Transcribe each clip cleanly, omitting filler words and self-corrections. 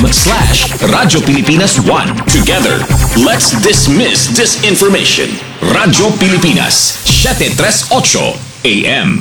facebook.com/Radyo Pilipinas 1. Together, let's dismiss disinformation. Radyo Pilipinas, 738 AM.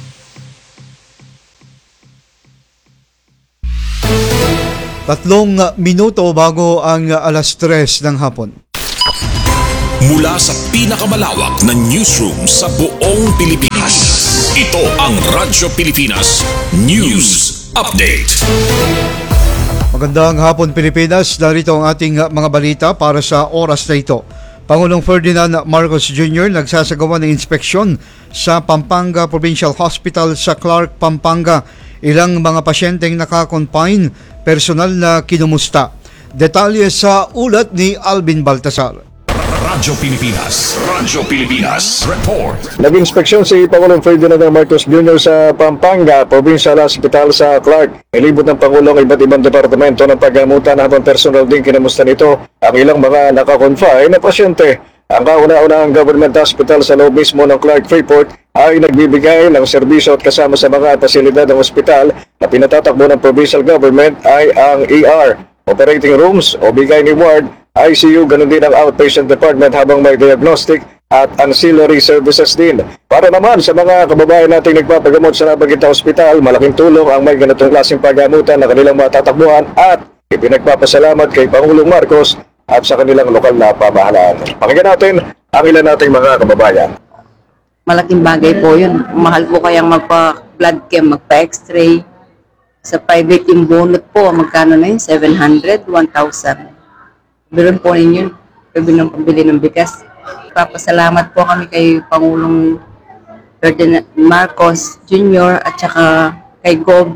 Tatlong minuto bago ang alas 3 ng hapon. Mula sa pinakamalawak na newsroom sa buong Pilipinas, ito ang Radyo Pilipinas News Update. Magandang hapon Pilipinas, narito ang ating mga balita para sa oras na ito. Pangulong Ferdinand Marcos Jr. nagsasagawa ng inspeksyon sa Pampanga Provincial Hospital sa Clark, Pampanga. Ilang mga pasyenteng naka-confine, personal na kinumusta. Detalye sa ulat ni Alvin Baltasar. Radyo Pilipinas Report. Nag-inspeksyon si Pangulong Ferdinand Marcos Jr. sa Pampanga Provincial Hospital sa Clark. Nilibot ng Pangulong iba't ibang departamento ng paggamutan habang personal din kinamusta nito ang ilang mga naka-confine na pasyente. Ang kauna-unahang government hospital sa loob mismo ng Clark Freeport ay nagbibigay ng serbisyo at kasama sa mga pasilidad ng ospital na pinatatakbo ng provincial government ay ang ER, operating rooms o bigay ni ward, ICU, ganun din ang outpatient department habang may diagnostic at ancillary services din. Para naman sa mga kababayan nating nagpapagamot sa nabagitang ospital, malaking tulong ang may ganitong klaseng paggamutan na kanilang matatakbuhan at ipinagpapasalamat kay Pangulong Marcos at sa kanilang lokal na pamahalaan. Pakinggan natin ang ilan nating mga kababayan. Malaking bagay po yun. Mahal po kayang magpa-blood chem, magpa-x-ray. Sa private yung bunot po, magkano na yun? 700, 1,000. Biron po ninyo, pabili ng bigas. Papasalamat po kami kay Pangulong Ferdinand Marcos Jr. at saka kay Gob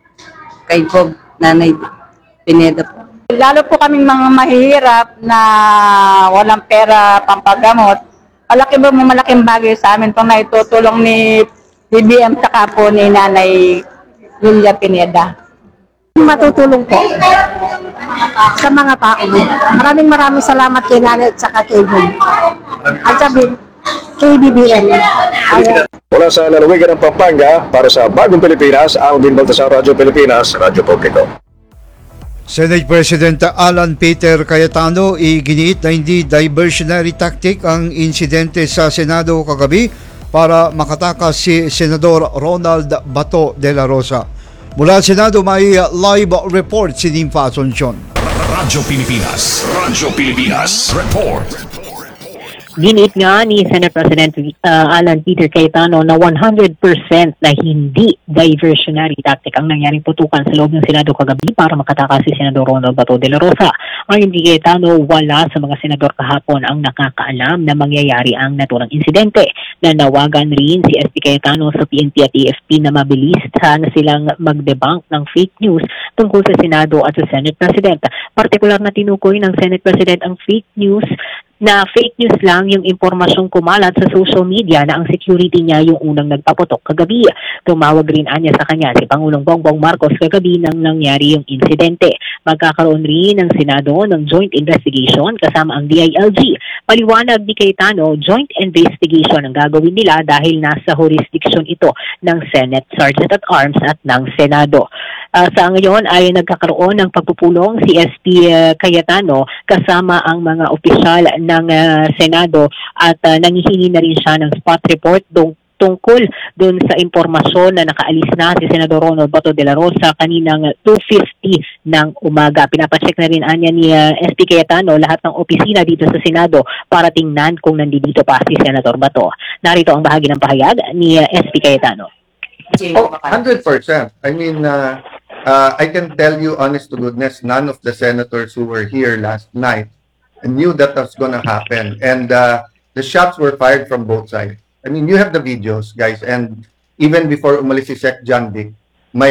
Nanay Pineda po. Lalo po kaming mga mahihirap na walang pera pampagamot. Malaking bagay sa amin itong naitutulong ni BBM saka po ni Nanay Julia Pineda. Matutulong po sa mga tao. Maraming salamat kay Nanay at saka kay Bob. At sabi, kay BBM. Mula sa lalawigan ng Pampanga, para sa Bagong Pilipinas, Alvin Baltasar, Radyo Pilipinas, Radyo Publiko. Senate President Alan Peter Cayetano iginiit na hindi diversionary tactic ang insidente sa Senado kagabi para makatakas si Senador Ronald Bato de la Rosa. Mula sa Senado may live report si Nympha Asuncion. Radyo Pilipinas Report. Giniit nga ni Senate President Alan Peter Cayetano na 100% na hindi diversionary tactic ang nangyaring putukan sa loob ng Senado kagabi para makatakas si Senador Ronald Bato de la Rosa. Ayon kay Cayetano, wala sa mga senador kahapon ang nakakaalam na mangyayari ang naturang insidente. Nanawagan rin si SP Cayetano sa PNP at AFP na mabilis sana silang mag-debunk ng fake news tungkol sa Senado at sa Senate President. Partikular na tinukoy ng Senate President ang fake news lang yung impormasyong kumalat sa social media na ang security niya yung unang nagpaputok kagabi. Tumawag rin anya sa kanya si Pangulong Bongbong Marcos kagabi nang nangyari yung insidente. Magkakaroon rin ng Senado ng joint investigation kasama ang DILG. Paliwanag ni Cayetano, joint investigation ang gagawin nila dahil nasa jurisdiction ito ng Senate Sergeant at Arms at ng Senado. Sa ngayon ay nagkakaroon ng pagpupulong si SP Cayetano kasama ang mga opisyal ng Senado at nanghihingi na rin siya ng spot report tungkol doon sa impormasyon na nakaalis na si Senador Ronald Bato de la Rosa kaninang 2:50 ng umaga. Pinapacheck na rin anya ni SP Cayetano lahat ng opisina dito sa Senado para tingnan kung nandito pa si Senador Bato. Narito ang bahagi ng pahayag ni SP Cayetano. 100%. I mean, I can tell you honest to goodness, none of the senators who were here last night knew that was gonna happen. And the shots were fired from both sides. I mean, you have the videos, guys. And even before umalis si Sec. John Dick, may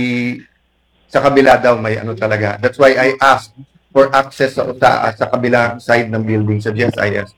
sa kabila daw may ano talaga. That's why I asked for access sa kabilang side ng building sa GSIS.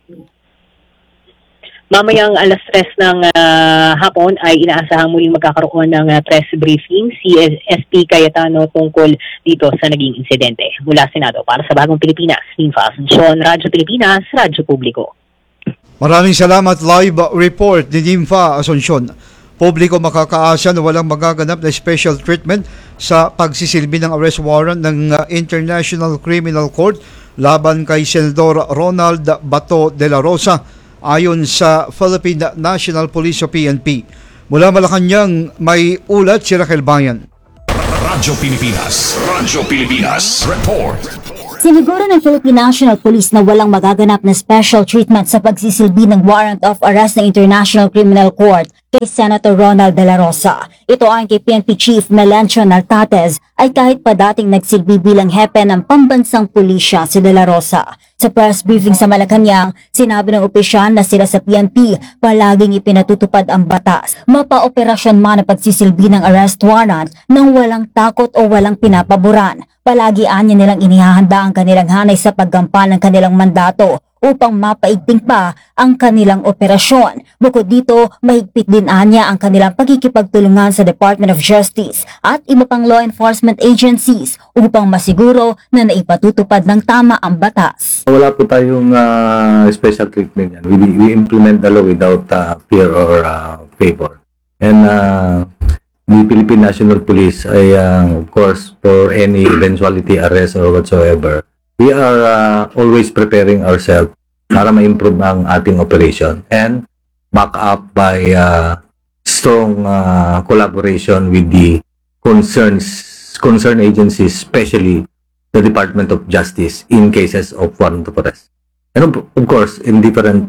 Mamayang alas 3 ng hapon ay inaasahang muling magkakaroon ng press briefing si SP Cayetano tungkol dito sa naging insidente. Mula Senado para sa Bagong Pilipinas, Nympha Asuncion, Radyo Pilipinas, Radyo Publiko. Maraming salamat, live report ni Nympha Asuncion. Publiko makakaasa na walang magaganap na special treatment sa pagsisilbi ng arrest warrant ng International Criminal Court laban kay Senador Ronald Bato de la Rosa ayon sa Philippine National Police o PNP. Mula Malacanang, may ulat si Raquel Bayan. Radyo Pilipinas Report. Siniguro ng Philippine National Police na walang magaganap na special treatment sa pagsisilbi ng warrant of arrest ng International Criminal Court kay Senator Ronald de la Rosa. Ito ayon kay PNP Chief Melencio Nartates ay kahit pa dating nagsilbi bilang hepe ng pambansang pulisya si de la Rosa. Sa press briefing sa Malacanang, sinabi ng opisyal na sila sa PNP palaging ipinatutupad ang batas. Mapa-operasyon man ang pagsisilbi ng arrest warrant nang walang takot o walang pinapaboran. Palagi anya nilang inihahanda ang kanilang hanay sa paggampanan ng kanilang mandato upang mapaigting pa ang kanilang operasyon. Bukod dito, mahigpit din anya ang kanilang pagkikipagtulungan sa Department of Justice at iba pang law enforcement agencies upang masiguro na naipatutupad ng tama ang batas. Wala po tayong special treatment yan. We implement the law without fear or favor. And the Philippine National Police ay of course for any eventuality arrest or whatsoever, we are always preparing ourselves para ma-improve ang ating operation and back up by strong collaboration with the concerned agencies, especially the Department of Justice in cases of warrant of arrest. And of course, in different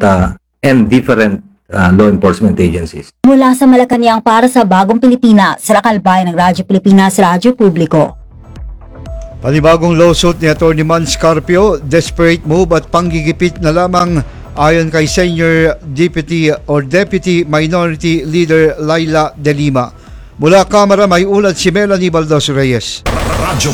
law enforcement agencies. Mula sa Malacanang para sa Bagong Pilipinas, Raquel Bayan ng Radyo Pilipinas, Radyo Publiko. Panibagong lawsuit ni Atty. Man Scarpio, desperate move at panggigipit na lamang ayon kay Senior Deputy Minority Leader Laila De Lima. Mula Kamara, may ulat si Melanie Baldos Reyes. Radyo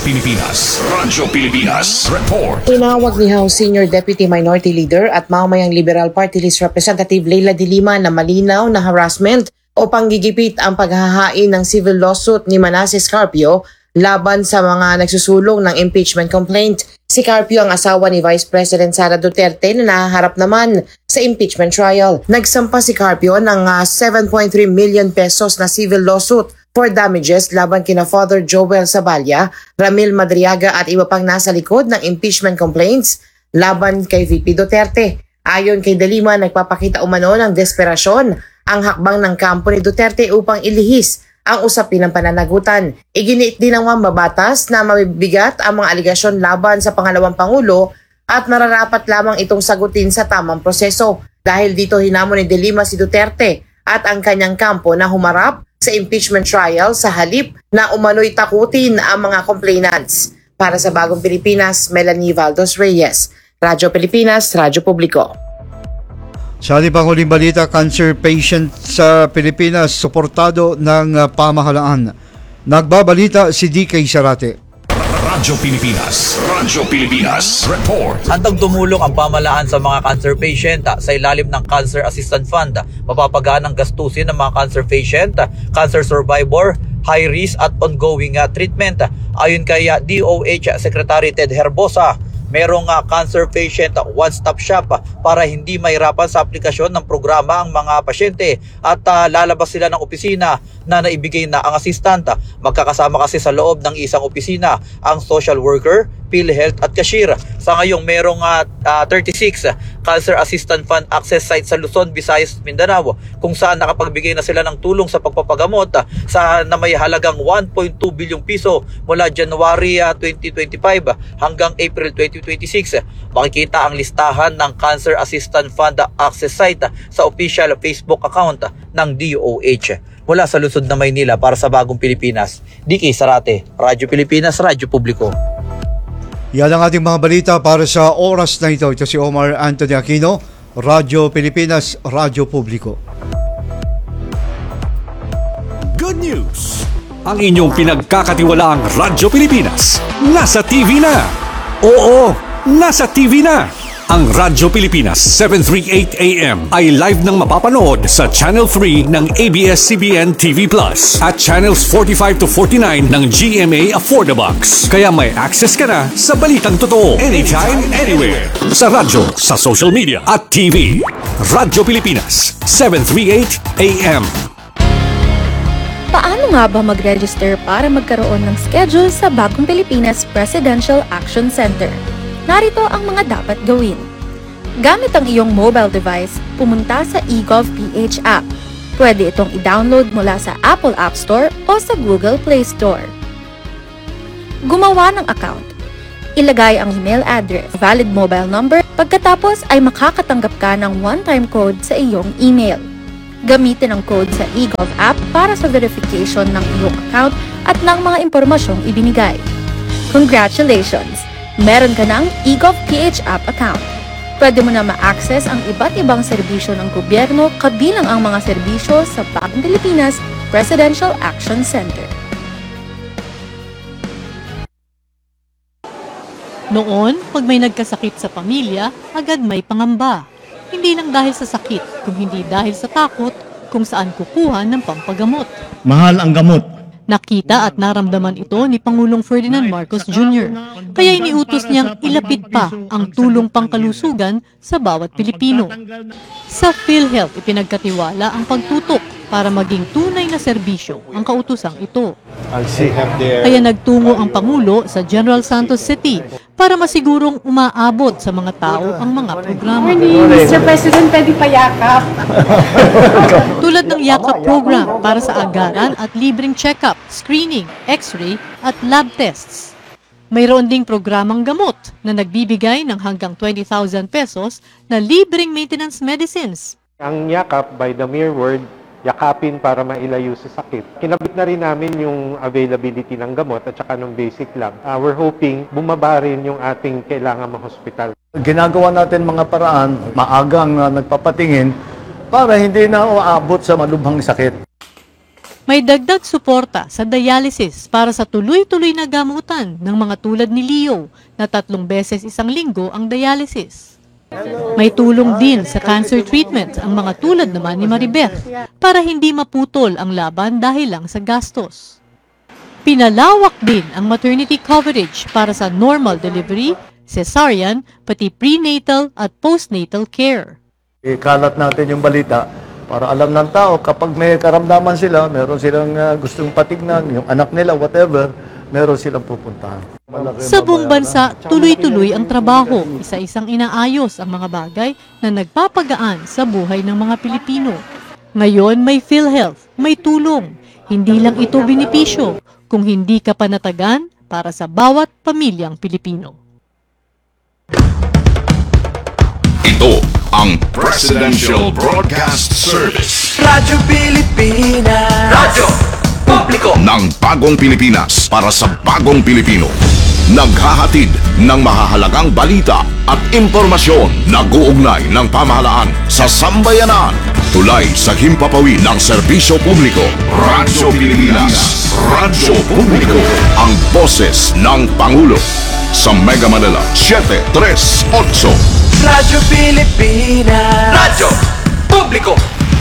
Pilipinas Report. Tinawag ni House Senior Deputy Minority Leader at mamayang Liberal Party List Representative Laila De Lima na malinaw na harassment o panggigipit ang paghahain ng civil lawsuit ni Manasseh Scarpio laban sa mga nagsusulong ng impeachment complaint. Si Carpio ang asawa ni Vice President Sara Duterte na nahaharap naman sa impeachment trial. Nagsampa si Carpio ng 7.3 million pesos na civil lawsuit for damages laban kina Father Joel Saballa, Ramil Madriaga at iba pang nasa likod ng impeachment complaints laban kay VP Duterte. Ayon kay De Lima, nagpapakita umano ng desperasyon ang hakbang ng kampo ni Duterte upang ilihis ang usapin ng pananagutan. Iginiit din ng mambabatas na mabibigat ang mga aligasyon laban sa pangalawang Pangulo at nararapat lamang itong sagutin sa tamang proseso. Dahil dito hinamon ni De Lima si Duterte at ang kanyang kampo na humarap sa impeachment trial sa halip na umano'y takutin ang mga complainants. Para sa Bagong Pilipinas, Melanie Baldos Reyes, Radyo Pilipinas, Radyo Publiko. Sa ating panghuling balita, cancer patient sa Pilipinas suportado ng pamahalaan. Nagbabalita si DK Sarate. Radyo Pilipinas Report. Handang tumulong ang pamahalaan sa mga cancer patient sa ilalim ng Cancer Assistance Fund. Mapapagaan ang gastusin ng mga cancer patient, cancer survivor, high risk at ongoing treatment. Ayon kay DOH Secretary Ted Herbosa, merong cancer patient one-stop shop para hindi mahirapan sa aplikasyon ng programa ang mga pasyente at lalabas sila ng opisina na naibigay na ang assistant. Magkakasama kasi sa loob ng isang opisina ang social worker, PhilHealth at cashier. Sa ngayong merong 36 Cancer Assistance Fund access site sa Luzon, Visayas, Mindanao kung saan nakapagbigay na sila ng tulong sa pagpapagamot na may halagang 1.2 bilyong piso mula January 2025 hanggang April 2026. Makikita ang listahan ng Cancer Assistance Fund access site sa official Facebook account ng DOH. Mula sa Luzon na Maynila para sa Bagong Pilipinas, DK Sarate, Radyo Pilipinas, Radyo Publiko. Yan ang ating mga balita para sa oras na ito. Ito si Omar Anthony Aquino, Radyo Pilipinas, Radyo Publiko. Good news! Ang inyong pinagkakatiwalaang Radyo Pilipinas nasa TV na. Oo, nasa TV na. Ang Radyo Pilipinas 738 AM ay live nang mapapanood sa Channel 3 ng ABS-CBN TV Plus at Channels 45 to 49 ng GMA Affordabox. Kaya may access ka na sa balitang totoo anytime, anywhere. Sa radyo, sa social media at TV. Radyo Pilipinas 738 AM. Paano nga ba mag-register para magkaroon ng schedule sa Bagong Pilipinas Presidential Action Center? Narito ang mga dapat gawin. Gamit ang iyong mobile device, pumunta sa eGovPH app. Pwede itong i-download mula sa Apple App Store o sa Google Play Store. Gumawa ng account. Ilagay ang email address, valid mobile number, pagkatapos ay makakatanggap ka ng one-time code sa iyong email. Gamitin ang code sa eGov app para sa verification ng iyong account at ng mga impormasyong ibinigay. Congratulations! Meron ka ng eGovPH app account. Pwede mo na ma-access ang iba't ibang serbisyo ng gobyerno kabilang ang mga serbisyo sa Bagong Pilipinas Presidential Action Center. Noon, pag may nagkasakit sa pamilya, agad may pangamba. Hindi lang dahil sa sakit, kung hindi dahil sa takot kung saan kukuha ng pampagamot. Mahal ang gamot. Nakita at naramdaman ito ni Pangulong Ferdinand Marcos Jr. Kaya iniutos niyang ilapit pa ang tulong pangkalusugan sa bawat Pilipino. Sa PhilHealth, ipinagkatiwala ang pagtutok para maging tunay na serbisyo ang kautusang ito. Kaya nagtungo ang Pangulo sa General Santos City para masigurong umaabot sa mga tao ang mga programa. Mr. President, pwede payakap. Tulad ng Yakap program para sa agaran at libreng check-up, screening, x-ray at lab tests. Mayroon ding programang gamot na nagbibigay ng hanggang 20,000 pesos na libreng maintenance medicines. Ang Yakap, by the mere word, yakapin para mailayo sa sakit. Kinabit na rin namin yung availability ng gamot at saka ng basic lang. We're hoping bumaba rin yung ating kailangan ma-hospital. Ginagawa natin mga paraan, maagang nagpapatingin para hindi na uabot sa malubhang sakit. May dagdag suporta sa dialysis para sa tuloy-tuloy na gamutan ng mga tulad ni Leo na 3 beses isang linggo ang dialysis. May tulong din sa cancer treatment ang mga tulad naman ni Maribeth para hindi maputol ang laban dahil lang sa gastos. Pinalawak din ang maternity coverage para sa normal delivery, cesarean, pati prenatal at postnatal care. Ikalat natin yung balita para alam ng tao kapag may karamdaman sila, meron silang gustong patignan, yung anak nila, whatever, meron silang pupuntahan. Sa buong bansa, tuloy-tuloy ang trabaho, isa-isang inaayos ang mga bagay na nagpapagaan sa buhay ng mga Pilipino. Ngayon may PhilHealth, may tulong. Hindi lang ito benepisyo, kung hindi ka panatagan para sa bawat pamilyang Pilipino. Ito ang Presidential Broadcast Service. Radyo Pilipinas. Radyo Publiko ng Bagong Pilipinas para sa Bagong Pilipino. Naghahatid ng mahahalagang balita at impormasyon na guugnay ng pamahalaan sa sambayanan. Tulay sa himpapawid ng serbisyo publiko. Radyo Pilipinas. Radyo Publiko. Ang boses ng Pangulo. Sa Mega Manila, 738. Radyo Pilipinas. Radyo Publiko.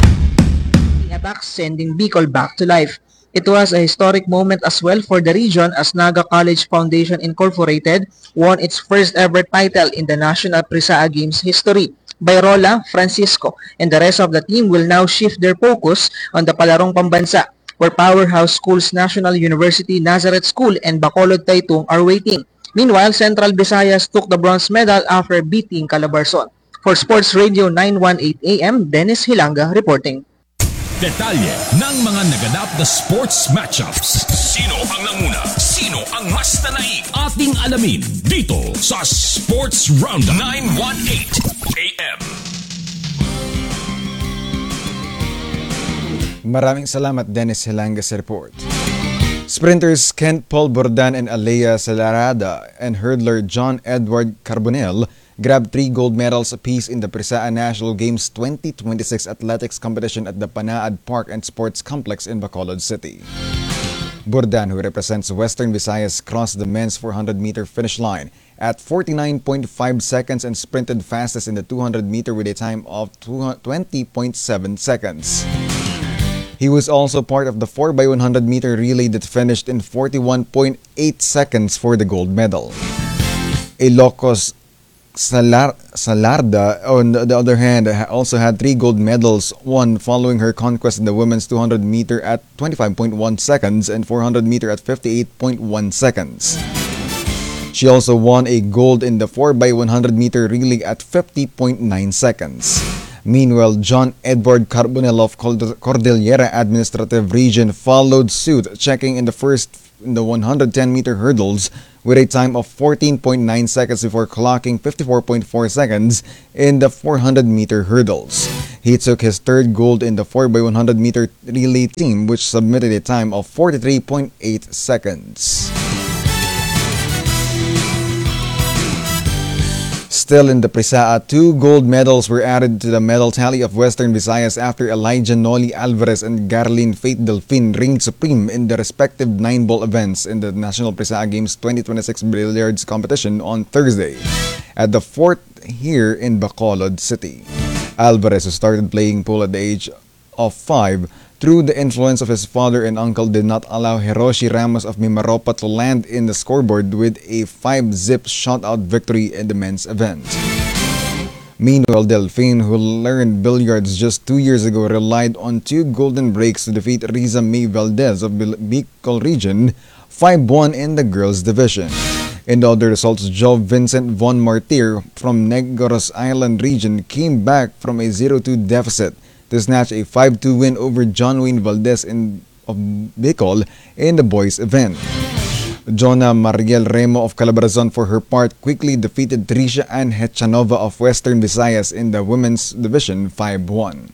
Sending Bicol back to life. It was a historic moment as well for the region as Naga College Foundation Incorporated won its first ever title in the National Prisaa Games history. Bayrola, Francisco, and the rest of the team will now shift their focus on the palarong pambansa, where powerhouse schools National University, Nazareth School, and Bacolod Taytong are waiting. Meanwhile, Central Visayas took the bronze medal after beating Calabarzon. For Sports Radio 918 AM, Dennis Hilanga reporting. Detalye ng mga naganap na sports matchups. Sino ang nanguna? Sino ang mas nanaig? Ating alamin dito sa Sports Roundup 918 AM. Maraming salamat Dennis Hilanga sa report. Sprinters Kent Paul Bordan and Alea Salarada and hurdler John Edward Carbonell grabbed 3 gold medals apiece in the Prisaa National Games 2026 athletics competition at the Panaad Park and Sports Complex in Bacolod City. Bordan, who represents Western Visayas, crossed the men's 400-meter finish line at 49.5 seconds and sprinted fastest in the 200-meter with a time of 20.7 seconds. He was also part of the 4x100-meter relay that finished in 41.8 seconds for the gold medal. Ilocos Salarda, on the other hand, also had 3 gold medals, one following her conquest in the women's 200 meter at 25.1 seconds and 400 meter at 58.1 seconds. She also won a gold in the 4x100 meter relay at 50.9 seconds. Meanwhile, John Edward Carbonell of Cordillera Administrative Region followed suit, checking in the 110 meter hurdles with a time of 14.9 seconds before clocking 54.4 seconds in the 400 meter hurdles. He took his third gold in the 4x100 meter relay team, which submitted a time of 43.8 seconds. Still in the Prisaa, 2 gold medals were added to the medal tally of Western Visayas after Elijah Noli Alvarez and Garlene Faith Delfin reigned supreme in the respective 9-ball events in the National Prisaa Games 2026 Billiards competition on Thursday at the fort here in Bacolod City. Alvarez, who started playing pool at the age of 5, through the influence of his father and uncle, did not allow Hiroshi Ramos of Mimaropa to land in the scoreboard with a 5-zip shutout victory in the men's event. Meanwhile, Delfin, who learned billiards just 2 years ago, relied on 2 golden breaks to defeat Riza May Valdez of Bicol Region 5-1 in the girls' division. In the other results, Joe Vincent Von Martir from Negros Island region came back from a 0-2 deficit to snatch a 5-2 win over John Wayne Valdez of Bicol in the boys' event. Jonah Mariel Remo of Calabarzon, for her part, quickly defeated Tricia Ann Hechanova of Western Visayas in the women's division 5-1.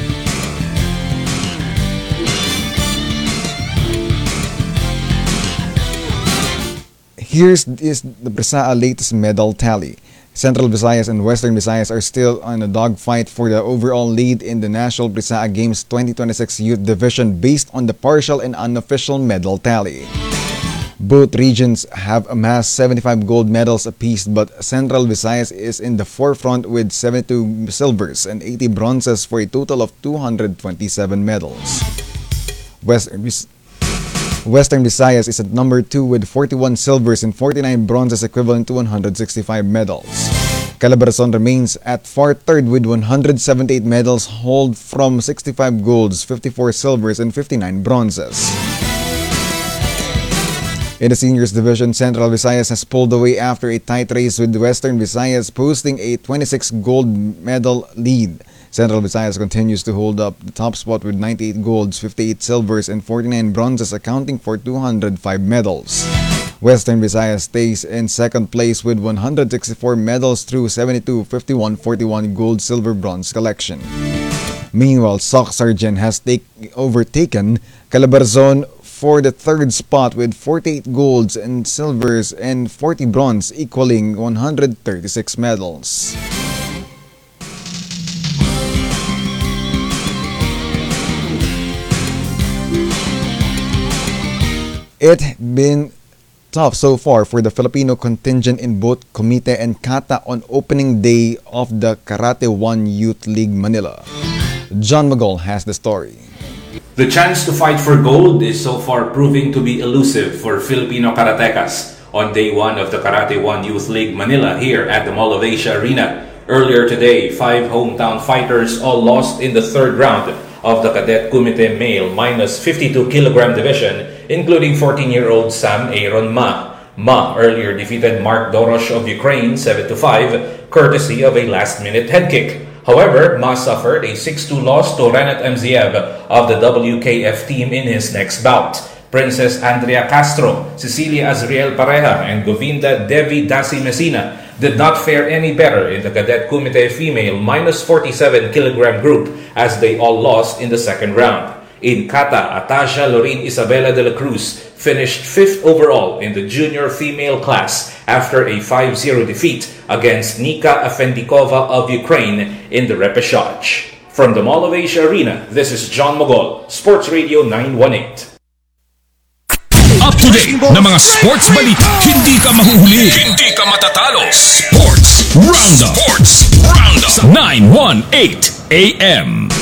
Here is the Prisaa latest medal tally. Central Visayas and Western Visayas are still on a dogfight for the overall lead in the National Prisaa Games 2026 Youth Division based on the partial and unofficial medal tally. Both regions have amassed 75 gold medals apiece, but Central Visayas is in the forefront with 72 silvers and 80 bronzes for a total of 227 medals. Western Visayas is at number 2 with 41 silvers and 49 bronzes, equivalent to 165 medals. Calabarzon remains at far third with 178 medals, hauled from 65 golds, 54 silvers, and 59 bronzes. In the seniors division, Central Visayas has pulled away after a tight race, with Western Visayas posting a 26 gold medal lead. Central Visayas continues to hold up the top spot with 98 golds, 58 silvers, and 49 bronzes, accounting for 205 medals. Western Visayas stays in second place with 164 medals through 72, 51, 41 gold, silver, bronze collection. Meanwhile, Soc Sargent has overtaken Calabarzon for the third spot with 48 golds and silvers and 40 bronze, equaling 136 medals. It's been tough so far for the Filipino contingent in both Comite and Kata on opening day of the Karate 1 Youth League Manila. John Magol has the story. The chance to fight for gold is so far proving to be elusive for Filipino karatecas on day 1 of the Karate 1 Youth League Manila here at the Mall of Asia Arena. Earlier today, 5 hometown fighters all lost in the third round of the Cadet Kumite Male minus 52 kilogram division, including 14-year-old Sam Aaron Ma. Ma earlier defeated Mark Dorosh of Ukraine 7-5, courtesy of a last-minute head kick. However, Ma suffered a 6-2 loss to Renat Mzieb of the WKF team in his next bout. Princess Andrea Castro, Cecilia Azriel Pareja, and Govinda Devi Dasi Messina did not fare any better in the Cadet Kumite female minus 47 kilogram group, as they all lost in the second round. In Kata, Atasha Lorene Isabela de la Cruz finished 5th overall in the junior female class after a 5-0 defeat against Nika Afendikova of Ukraine in the repechage. From the Mall of Asia Arena, this is John Magol, Sports Radio 918. Up to date na mga sports balita, hindi ka mahuhuli, hindi ka matatalo. Sports Roundup. Sports Roundup sa 918 AM.